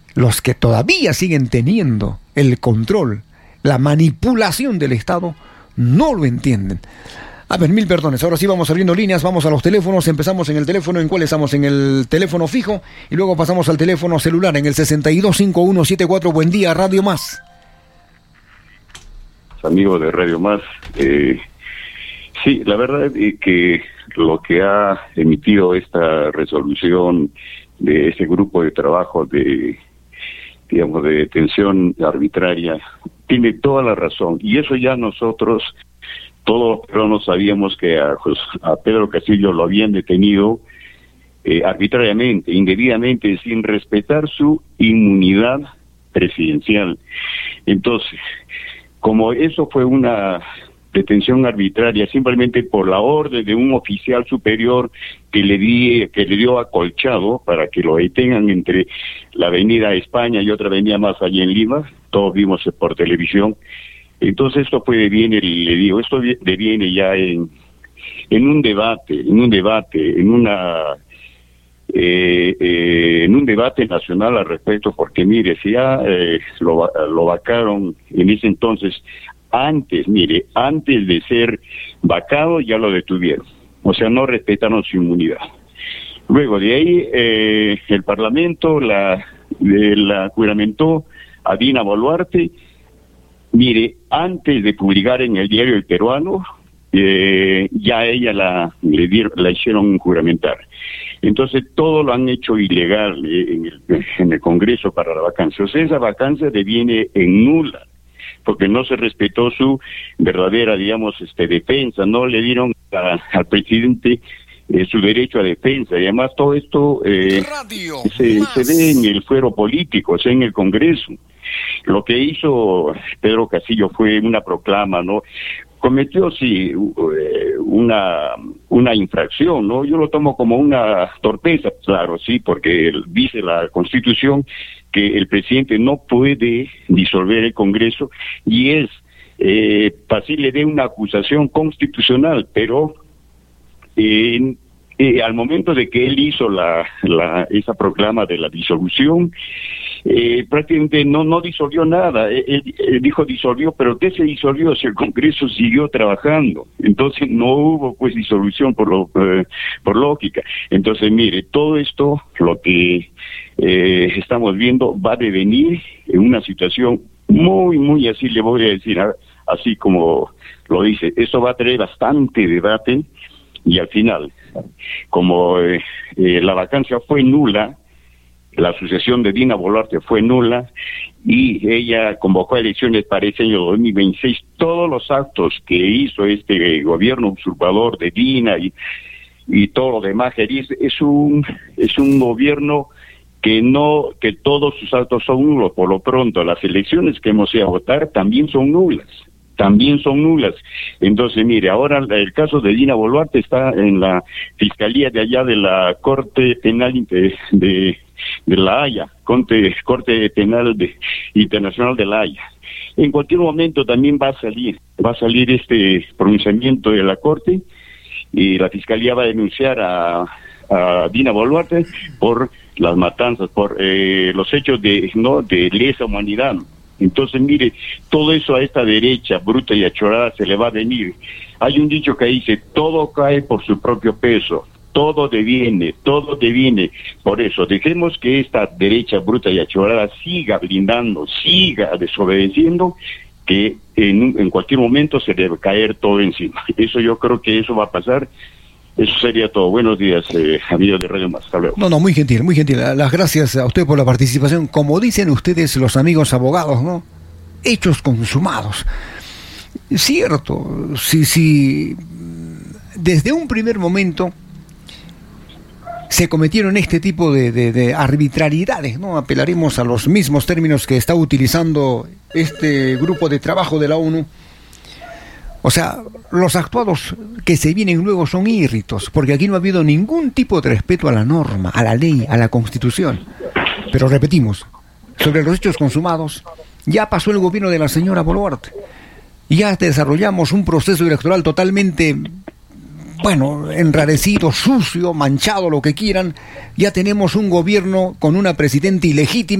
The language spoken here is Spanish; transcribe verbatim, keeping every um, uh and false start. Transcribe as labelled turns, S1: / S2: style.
S1: los que todavía siguen teniendo el control, la manipulación del Estado, no lo entienden. A ver, mil perdones. Ahora sí vamos abriendo líneas, vamos a los teléfonos. Empezamos en el teléfono. ¿En cuál estamos? En el teléfono fijo. Y luego pasamos al teléfono celular en el sesenta y dos cincuenta y uno setenta y cuatro. Buen día, Radio Más.
S2: Amigos de Radio Más. Eh, sí, la verdad es que lo que ha emitido esta resolución de ese grupo de trabajo de, digamos, de detención arbitraria, tiene toda la razón. Y eso ya nosotros... Todos pero no sabíamos que a, a Pedro Castillo lo habían detenido eh, arbitrariamente, indebidamente, sin respetar su inmunidad presidencial. Entonces, como eso fue una detención arbitraria, simplemente por la orden de un oficial superior que le di, que le dio acolchado para que lo detengan entre la avenida España y otra avenida más allá en Lima, todos vimos por televisión. Entonces esto puede viene, le digo, esto deviene ya en, en un debate, en un debate, en una eh, eh, en un debate nacional al respecto, porque mire, si ya eh, lo, lo vacaron en ese entonces, antes, mire, antes de ser vacado ya lo detuvieron, o sea, no respetaron su inmunidad. Luego de ahí eh, el Parlamento la, la juramentó a Dina Boluarte. Mire, antes de publicar en el diario El Peruano, eh, ya ella la, le dieron, la hicieron juramentar. Entonces todo lo han hecho ilegal eh, en, el, en el Congreso para la vacancia. O sea, esa vacancia deviene en nula, porque no se respetó su verdadera, digamos, este defensa, no le dieron a, al presidente eh, su derecho a defensa. Y además todo esto eh, se, se ve en el fuero político, o sea, en el Congreso. Lo que hizo Pedro Castillo fue una proclama, ¿no? Cometió, sí, una una infracción, ¿no? Yo lo tomo como una torpeza, claro, sí, porque dice la Constitución que el presidente no puede disolver el Congreso y es eh, pasible de una acusación constitucional, pero eh, eh, al momento de que él hizo la, la esa proclama de la disolución, Eh, prácticamente no no disolvió nada. Él, él dijo disolvió, pero ¿qué se disolvió si el Congreso siguió trabajando? Entonces no hubo pues disolución por lo eh, por lógica. Entonces mire, todo esto lo que eh, estamos viendo va a devenir en una situación muy muy así, le voy a decir, así como lo dice, esto va a traer bastante debate y al final, como eh, eh, la vacancia fue nula, la sucesión de Dina Boluarte fue nula y ella convocó a elecciones para ese año dos mil veintiséis. Todos los actos que hizo este gobierno usurpador de Dina y, y todo lo demás, es un es un gobierno que no que todos sus actos son nulos. Por lo pronto, las elecciones que hemos ido a votar también son nulas. también son nulas. Entonces, mire, ahora el caso de Dina Boluarte está en la Fiscalía de allá de la Corte Penal de, de, de La Haya, Corte, Corte Penal de, Internacional de La Haya. En cualquier momento también va a salir, va a salir este pronunciamiento de la Corte y la Fiscalía va a denunciar a, a Dina Boluarte por las matanzas, por eh, los hechos de, ¿no?, de lesa humanidad. Entonces, mire, todo eso a esta derecha bruta y achorada se le va a venir. Hay un dicho que dice, todo cae por su propio peso, todo deviene, todo deviene. Por eso, dejemos que esta derecha bruta y achorada siga blindando, siga desobedeciendo, que en, en cualquier momento se debe caer todo encima. Eso yo creo que eso va a pasar. Eso sería todo. Buenos días, eh, amigos de Radio Más. Hasta luego.
S1: No, no, muy gentil, muy gentil. Las gracias a usted por la participación. Como dicen ustedes, los amigos abogados, ¿no? Hechos consumados. Cierto, si, si desde un primer momento se cometieron este tipo de, de, de arbitrariedades, ¿no? Apelaremos a los mismos términos que está utilizando este grupo de trabajo de la ONU. O sea, los actuados que se vienen luego son írritos, porque aquí no ha habido ningún tipo de respeto a la norma, a la ley, a la Constitución. Pero repetimos, sobre los hechos consumados, ya pasó el gobierno de la señora Boluarte. Ya desarrollamos un proceso electoral totalmente, bueno, enrarecido, sucio, manchado, lo que quieran. Ya tenemos un gobierno con una presidenta ilegítima.